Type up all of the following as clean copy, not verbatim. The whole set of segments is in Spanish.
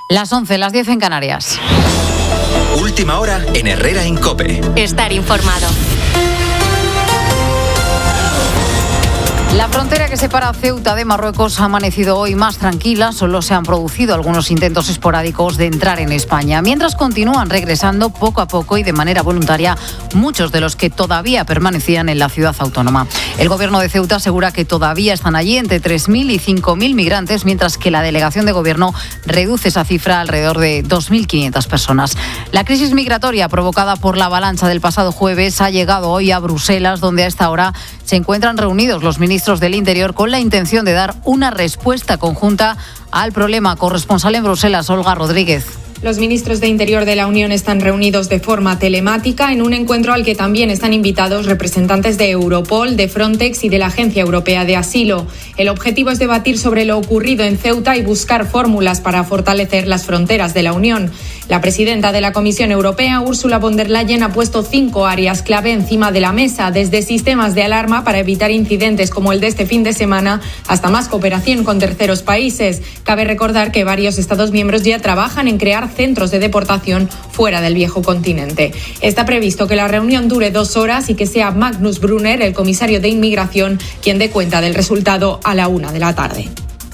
Las 11, las 10 en Canarias. Última hora en Herrera en COPE. Estar informado. La frontera que separa Ceuta de Marruecos ha amanecido hoy más tranquila. Solo se han producido algunos intentos esporádicos de entrar en España, mientras continúan regresando poco a poco y de manera voluntaria muchos de los que todavía permanecían en la ciudad autónoma. El gobierno de Ceuta asegura que todavía están allí entre 3.000 y 5.000 migrantes, mientras que la delegación de gobierno reduce esa cifra a alrededor de 2.500 personas. La crisis migratoria provocada por la avalancha del pasado jueves ha llegado hoy a Bruselas, donde a esta hora se encuentran reunidos los ministros del Interior con la intención de dar una respuesta conjunta al problema. Corresponsal en Bruselas, Olga Rodríguez. Los ministros de Interior de la Unión están reunidos de forma telemática en un encuentro al que también están invitados representantes de Europol, de Frontex y de la Agencia Europea de Asilo. El objetivo es debatir sobre lo ocurrido en Ceuta y buscar fórmulas para fortalecer las fronteras de la Unión. La presidenta de la Comisión Europea, Ursula von der Leyen, ha puesto 5 áreas clave encima de la mesa, desde sistemas de alarma para evitar incidentes como el de este fin de semana hasta más cooperación con terceros países. Cabe recordar que varios Estados miembros ya trabajan en crear centros de deportación fuera del viejo continente. Está previsto que la reunión dure 2 horas y que sea Magnus Brunner, el comisario de Inmigración, quien dé cuenta del resultado a la 1 de la tarde.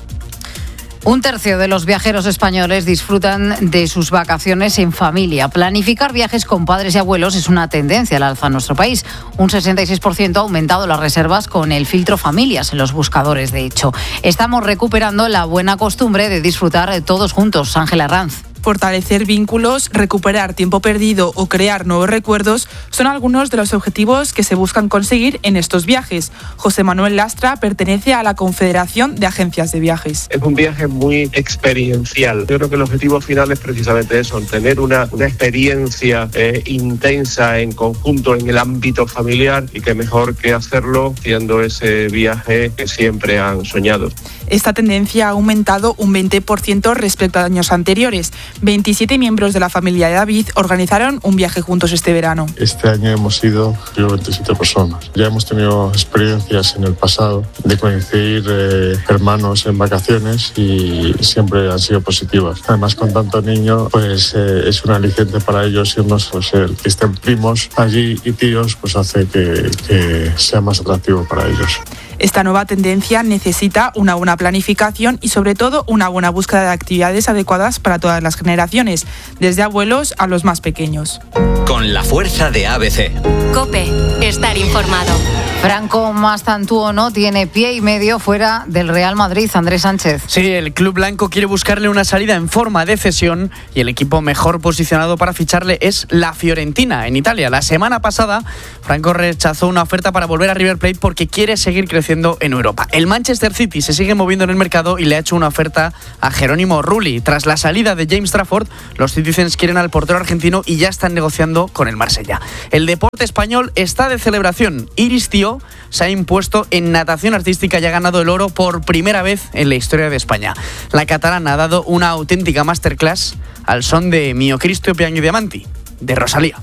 Un tercio de los viajeros españoles disfrutan de sus vacaciones en familia. Planificar viajes con padres y abuelos es una tendencia al alza en nuestro país. Un 66% ha aumentado las reservas con el filtro familias en los buscadores, de hecho. Estamos recuperando la buena costumbre de disfrutar todos juntos. Ángela Ranz. Fortalecer vínculos, recuperar tiempo perdido o crear nuevos recuerdos son algunos de los objetivos que se buscan conseguir en estos viajes. José Manuel Lastra pertenece a la Confederación de Agencias de Viajes. Es un viaje muy experiencial. Yo creo que el objetivo final es precisamente eso, tener una experiencia intensa en conjunto en el ámbito familiar, y que mejor que hacerlo haciendo ese viaje que siempre han soñado. Esta tendencia ha aumentado un 20% respecto a años anteriores. 27 miembros de la familia de David organizaron un viaje juntos este verano. Este año hemos ido 27 personas. Ya hemos tenido experiencias en el pasado de coincidir hermanos en vacaciones y siempre han sido positivas. Además, con tanto niño, pues es un aliciente para ellos, y pues, el que estén primos allí y tíos, pues hace que sea más atractivo para ellos. Esta nueva tendencia necesita una buena planificación y, sobre todo, una buena búsqueda de actividades adecuadas para todas las generaciones, desde abuelos a los más pequeños. Con la fuerza de ABC. COPE. Estar informado. Franco Mastantuono tiene pie y medio fuera del Real Madrid. Andrés Sánchez. Sí, el club blanco quiere buscarle una salida en forma de cesión, y el equipo mejor posicionado para ficharle es la Fiorentina, en Italia. La semana pasada, Franco rechazó una oferta para volver a River Plate porque quiere seguir creciendo en Europa. El Manchester City se sigue moviendo en el mercado y le ha hecho una oferta a Jerónimo Rulli. Tras la salida de James Trafford, los Citizens quieren al portero argentino y ya están negociando con el Marsella. El deporte español está de celebración. Iris Tío se ha impuesto en natación artística y ha ganado el oro por primera vez en la historia de España. La catalana ha dado una auténtica masterclass al son de Mio Cristo Piano y Diamanti, de Rosalía.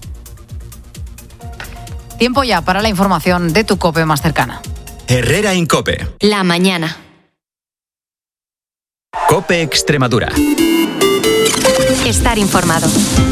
Tiempo ya para la información de tu COPE más cercana. Herrera en COPE. La mañana. COPE Extremadura. Estar informado.